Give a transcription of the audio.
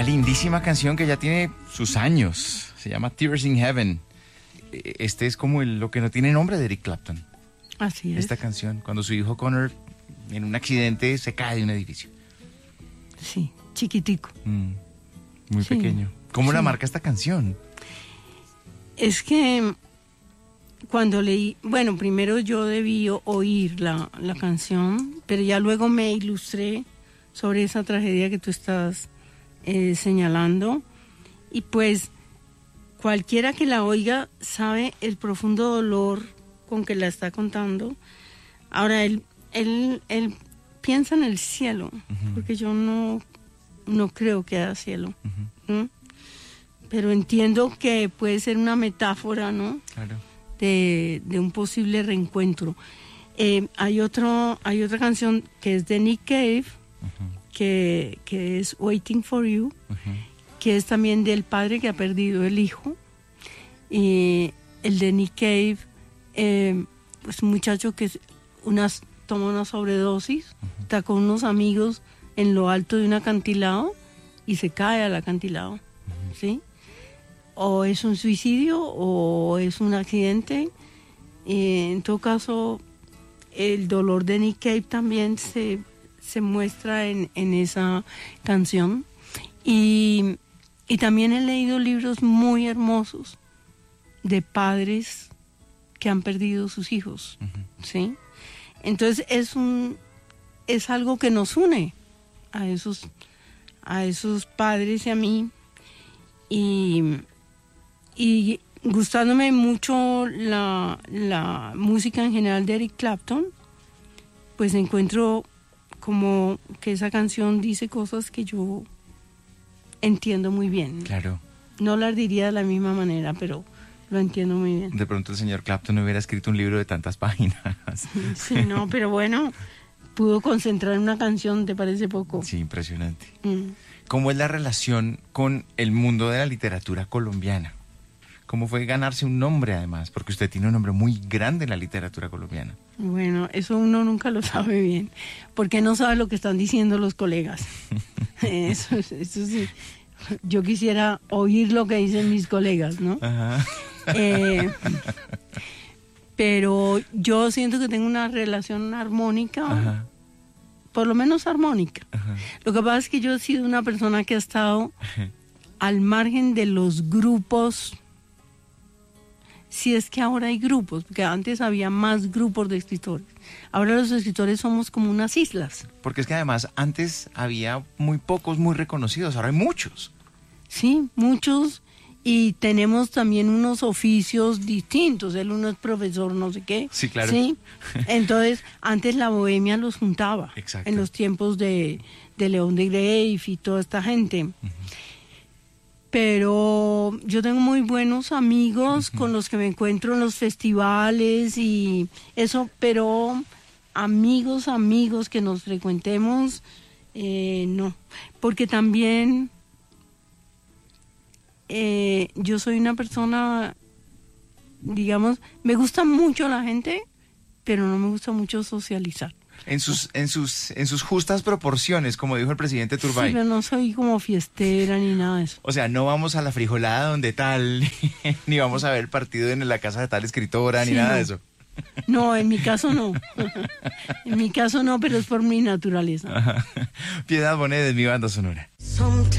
lindísima canción que ya tiene sus años. Se llama Tears in Heaven. Este es como lo que no tiene nombre de Eric Clapton. Así es. Esta canción, cuando su hijo Connor en un accidente se cae de un edificio. Sí, chiquitico. Muy Sí. pequeño. ¿Cómo la marca esta canción? Es que cuando leí, bueno, primero yo debí oír la canción, pero ya luego me ilustré sobre esa tragedia que tú estás señalando, y pues cualquiera que la oiga sabe el profundo dolor con que la está contando. Ahora, él piensa en el cielo, porque yo no creo que haya cielo. ¿Mm? Pero entiendo que puede ser una metáfora, ¿no? Claro. De un posible reencuentro. Hay otra canción que es de Nick Cave, que es Waiting for You, que es también del padre que ha perdido el hijo. Y el de Nick Cave, pues un muchacho que toma una sobredosis, está con unos amigos en lo alto de un acantilado y se cae al acantilado, ¿sí? O es un suicidio o es un accidente. En todo caso, el dolor de Nick Cave también se muestra en esa canción. Y también he leído libros muy hermosos de padres que han perdido sus hijos, ¿sí? Entonces es algo que nos une a esos padres y a mí. Y gustándome mucho la música en general de Eric Clapton, pues encuentro como que esa canción dice cosas que yo entiendo muy bien. Claro. No las diría de la misma manera, pero lo entiendo muy bien. De pronto el señor Clapton no hubiera escrito un libro de tantas páginas. Sí, no, pero bueno, pudo concentrar en una canción, ¿te parece poco? Sí, impresionante. ¿Cómo es la relación con el mundo de la literatura colombiana? ¿Cómo fue ganarse un nombre, además? Porque usted tiene un nombre muy grande en la literatura colombiana. Bueno, eso uno nunca lo sabe bien, porque no sabe lo que están diciendo los colegas. Eso sí. Yo quisiera oír lo que dicen mis colegas, ¿no? Ajá. Pero yo siento que tengo una relación armónica. Ajá. Por lo menos armónica. Ajá. Lo que pasa es que yo he sido una persona que ha estado al margen de los grupos, si es que ahora hay grupos, porque antes había más grupos de escritores. Ahora los escritores somos como unas islas. Porque es que además antes había muy pocos muy reconocidos, ahora hay muchos. Sí, muchos, y tenemos también unos oficios distintos. El uno es profesor, no sé qué. Sí, claro. Sí. Entonces, antes la bohemia los juntaba. Exacto. En los tiempos de León de Grave y toda esta gente. Pero yo tengo muy buenos amigos con los que me encuentro en los festivales y eso, pero amigos que nos frecuentemos, no. Porque también yo soy una persona, digamos, me gusta mucho la gente, pero no me gusta mucho socializar. En sus justas proporciones, como dijo el presidente Turbay. Sí, pero no soy como fiestera ni nada de eso. O sea, no vamos a la frijolada donde tal, ni vamos a ver el partido en la casa de tal escritora, Sí, ni nada no. de eso. No, en mi caso no. En mi caso no, pero es por mi naturaleza. Piedad Bonet es mi banda sonora.